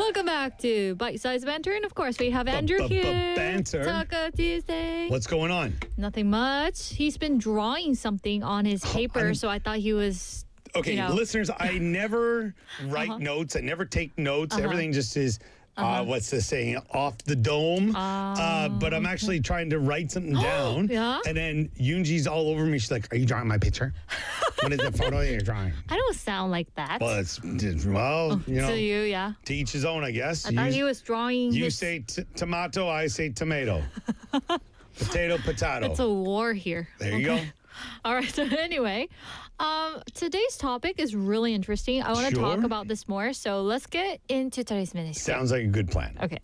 Welcome back to Bite Size Banter. And of course, we have Andrew here. Banter? Taco Tuesday. What's going on? Nothing much. He's been drawing something on his paper, so I thought he was... Okay, listeners, I never write notes. I never take notes. Everything just is, what's the saying, off the dome. But I'm actually trying to write something down. Yeah? And then Yoonji's all over me. She's like, are you drawing my picture? What is the photo that you're drawing? I don't sound like that. Well, To you, yeah. to each his own, I guess. I thought he was drawing You his... say tomato, I say tomato. Potato, potato. It's a war here. There you go. All right. So anyway, today's topic is really interesting. I want to talk Sure. about this more. So let's get into today's minute. Sounds like a good plan. Okay.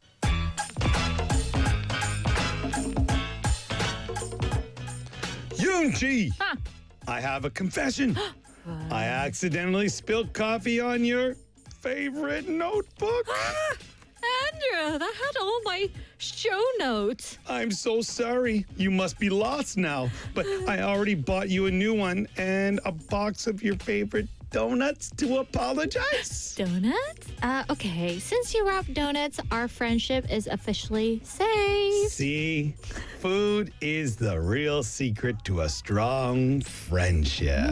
Yoonji! Huh. I have a confession. I accidentally spilled coffee on your favorite notebook. Andrew, that had all my show notes. I'm so sorry. You must be lost now. But I already bought you a new one and a box of your favorite donuts to apologize. Donuts? Okay. Since you wrapped donuts, our friendship is officially safe. See, food is the real secret to a strong friendship.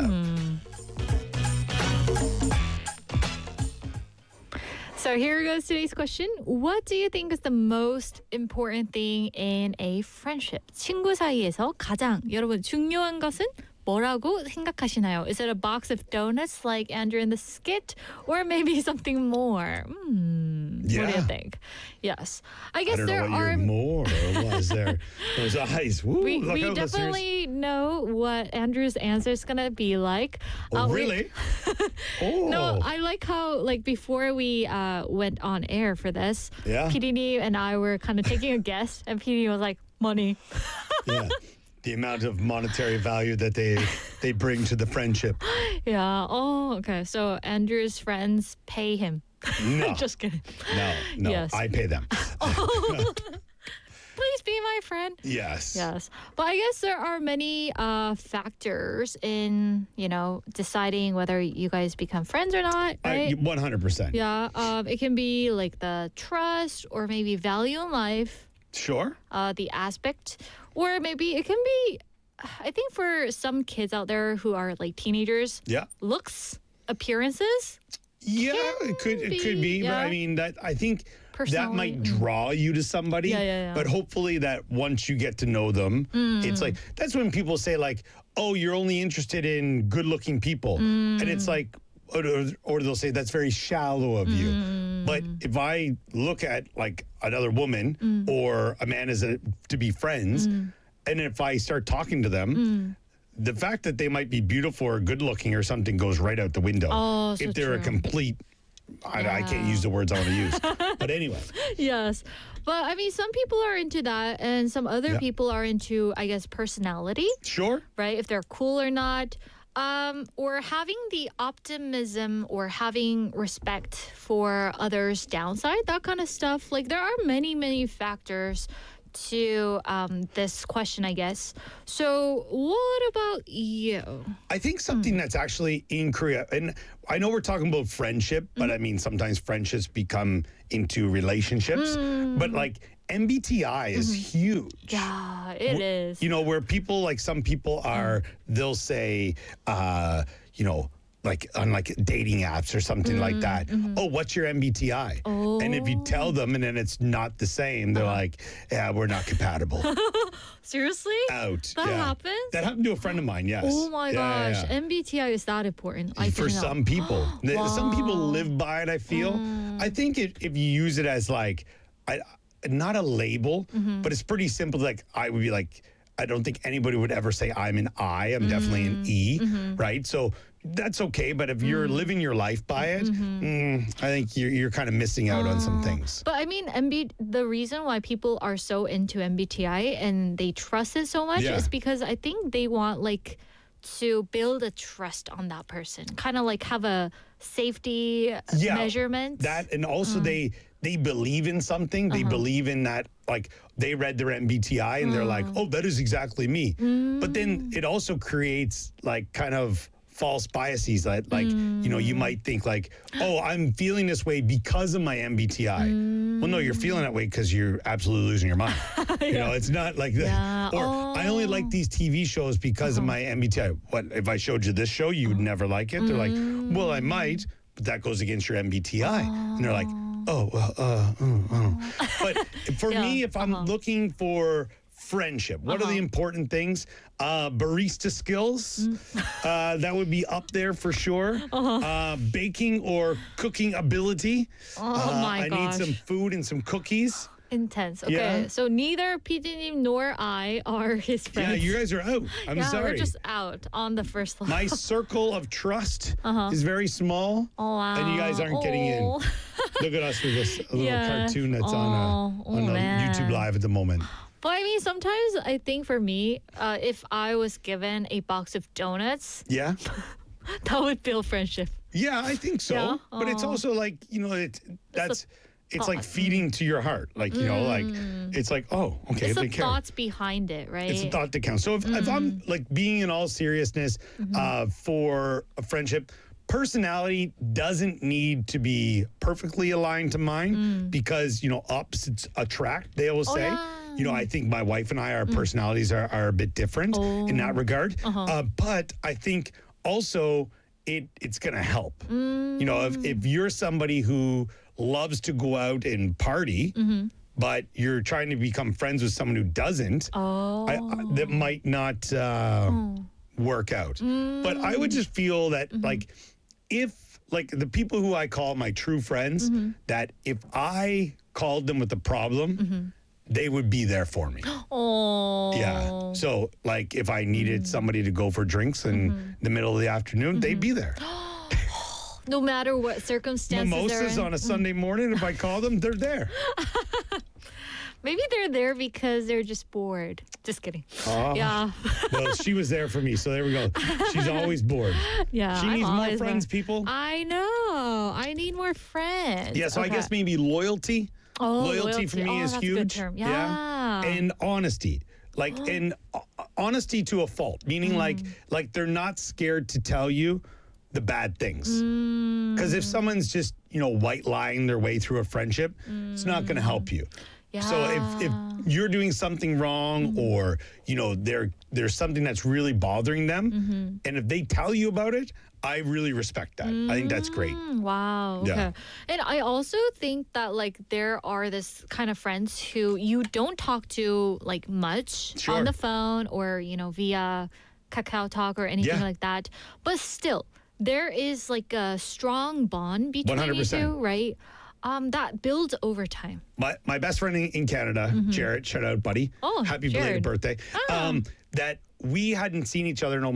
So here goes today's question. What do you think is the most important thing in a friendship? 친구 사이에서 가장 여러분 중요한 것은 뭐라고 생각하시나요? Is it a box of donuts like Andrew in the skit? Or maybe something more? What do you Yeah. think? Yes. I I guess don't know there what are... your more was there. Those eyes. Woo, We look out, listeners. definitely know what Andrew's answer is going to be like. Oh, we- really? Oh. No, I like how, like, before we went on air for this, Yeah. PDD and I were kind of taking a guess, and PDD was like, money. Yeah. The amount of monetary value that they bring to the friendship. Yeah. Oh, okay. So Andrew's friends pay him. No. Just kidding. No. Yes. I pay them. Please be my friend. Yes. Yes. But I guess there are many factors in, deciding whether you guys become friends or not, right? 100%. Yeah. It can be like the trust or maybe value in life. Sure. The aspect, or maybe it can be, I think for some kids out there who are like teenagers, Yeah. looks, appearances. Yeah, it could be, but yeah. I mean I think that might Personality, draw you to somebody. Yeah. But hopefully that once you get to know them, it's like that's when people say like, "Oh, you're only interested in good-looking people," and it's like, or they'll say that's very shallow of you. But if I look at like another woman or a man to be friends, and if I start talking to them. The fact that they might be beautiful or good looking or something goes right out the window. Oh, so if they're a true. complete, I can't use the words I want to use. But anyway, Yes. But I mean, some people are into that, and some other Yeah. people are into, I guess, personality, sure. right? If they're cool or not. Or having the optimism or having respect for others' downside, that kind of stuff. Like, there are many, many factors to this question, I guess. So what about you? I think something that's actually in Korea, and I know we're talking about friendship, but I mean, sometimes friendships become into relationships. But like MBTI is huge. Yeah, it is. You know, where people like some people are, they'll say, like on like dating apps or something like that. Oh, what's your MBTI? And if you tell them and then it's not the same, they're like, yeah, we're not compatible. Seriously? Out. That yeah. happens? That happened to a friend of mine, yes. Oh my Yeah, gosh, yeah. MBTI is that important? I For didn't know. some people. Some people Wow. live by it, I feel. I think if you use it as like, not a label, but it's pretty simple. Like, I would be like, I don't think anybody would ever say I'm an I. I'm definitely an E, right? So that's okay. But if you're living your life by it, I think you're kind of missing out on some things. But I mean, the reason why people are so into MBTI and they trust it so much Yeah. is because I think they want like to build a trust on that person, kind of like have a safety measurement. That and also they believe in something. They believe in that. Like they read their MBTI and they're like, oh, that is exactly me. But then it also creates like kind of false biases that like, you know, you might think like, oh, I'm feeling this way because of my MBTI. Well, no, you're feeling that way because you're absolutely losing your mind. You know, it's not like that. Yeah. Or I only like these TV shows because of my MBTI. What if I showed you this show, you would never like it? They're like, well, I might, but that goes against your MBTI. And they're like, oh, well, But for me, if I'm looking for friendship, what are the important things? Barista skills, that would be up there for sure. Baking or cooking ability. my I gosh. need some food and some cookies. Intense. Okay, Yeah. so neither PD님 nor I are his friends. Yeah, you guys are out. I'm Yeah, sorry. we're just out on the first level. My circle of trust is very small, Oh, wow. and you guys aren't getting in. Oh. Look at us with this little Yeah. cartoon that's Oh, on man. YouTube Live at the moment. But I mean, sometimes I think for me, if I was given a box of donuts, Yeah? that would build friendship. Yeah, I think so. Yeah? But it's Oh. also like, you know, it's like thought. feeding to your heart. Like, you know, like it's like, oh, okay, It's they the care. thoughts behind it, right? It's a thought that counts. So if I'm like being in all seriousness for a friendship, personality doesn't need to be perfectly aligned to mine because, you know, opposites attract, they always say. yeah. You know, I think my wife and I, our personalities are a bit different in that regard. But I think also it's going to help. You know, if you're somebody who loves to go out and party, but you're trying to become friends with someone who doesn't, that might not work out. But I would just feel that like if like the people who I call my true friends, that if I called them with a problem, they would be there for me. Oh. Yeah. So like if I needed somebody to go for drinks in the middle of the afternoon, they'd be there. No matter what circumstances they're Mimosas in. on a Sunday morning, if I call them, they're there. Maybe they're there because they're just bored. Just kidding. Oh. Yeah. Well, she was there for me, so there we go. She's always bored. Yeah. She I'm needs more always friends, bored. people. I know. I need more friends. Yeah, so I Okay. guess maybe loyalty. Oh, Loyalty for me is that's a huge. good term. Yeah. And honesty. Like and honesty to a fault, meaning like they're not scared to tell you the bad things. Because if someone's just, you know, white lying their way through a friendship, it's not going to help you. So if you're doing something wrong or, you know, there's something that's really bothering them, and if they tell you about it, I really respect that. I think that's great. Wow. Okay. Yeah. And I also think that like there are this kind of friends who you don't talk to like much Sure. on the phone or, you know, via Kakao Talk or anything Yeah. like that. But still, there is like a strong bond between you 100%. two, right? That builds over time. My best friend in Canada, Jared, shout out, buddy. Oh, happy Jared. belated birthday. That we hadn't seen each other in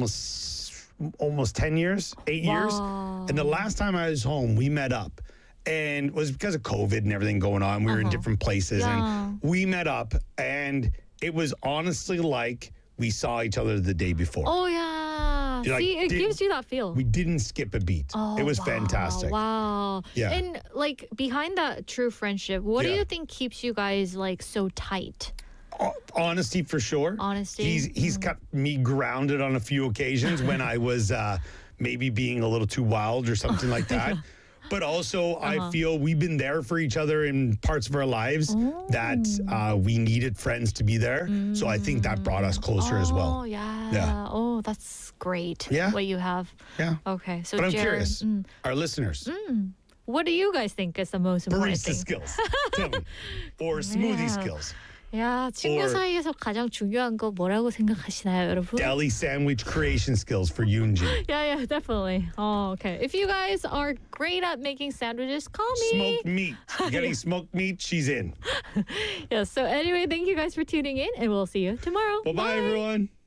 almost 10 years, 8 years. Wow. And the last time I was home, we met up. And it was because of COVID and everything going on. We were in different places. Yeah. And we met up. And it was honestly like we saw each other the day before. Oh, yeah. You're like, See, it did- gives you that feel. We didn't skip a beat. Oh, It was wow, fantastic. Wow. Yeah. And like behind that true friendship, what do Yeah. you think keeps you guys like so tight? Honesty for sure. Honesty. He's kept me grounded on a few occasions when I was maybe being a little too wild or something like that. But also, I feel we've been there for each other in parts of our lives that we needed friends to be there. So I think that brought us closer as Oh, well. yeah. Yeah. Oh, that's great. Yeah. What you have. Yeah. Okay. So But I'm Jared, curious, our listeners, what do you guys think is the most important barista thing? skills, tell me, or smoothie Yeah. skills, 야, 친구 Or- 사이에서 가장 중요한 거 뭐라고 생각하시나요, 여러분? deli sandwich creation skills for Yoonji. Yeah, definitely. Oh, okay. If you guys are great at making sandwiches, call me. Smoked meat. Getting smoked meat, she's in. Yeah, so anyway, thank you guys for tuning in, and we'll see you tomorrow. Bye-bye, everyone.